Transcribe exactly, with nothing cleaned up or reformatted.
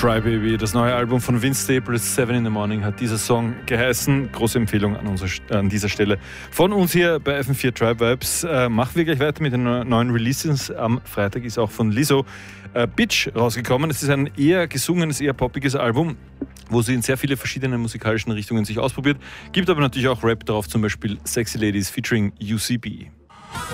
Crybaby, das neue Album von Vince Staples, Seven in the Morning, hat dieser Song geheißen. Große Empfehlung an, unser, an dieser Stelle von uns hier bei F M vier Tribe Vibes. Äh, machen wir gleich weiter mit den neuen Releases. Am Freitag ist auch von Lizzo äh, Bitch rausgekommen. Es ist ein eher gesungenes, eher poppiges Album, wo sie in sehr viele verschiedene musikalischen Richtungen sich ausprobiert. Gibt aber natürlich auch Rap drauf, zum Beispiel Sexy Ladies featuring U C B.